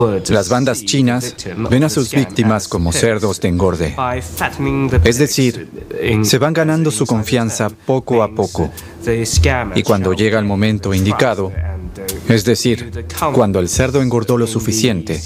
Las bandas chinas ven a sus víctimas como cerdos de engorde. Es decir, se van ganando su confianza poco a poco. Y cuando llega el momento indicado, es decir, cuando el cerdo engordó lo suficiente,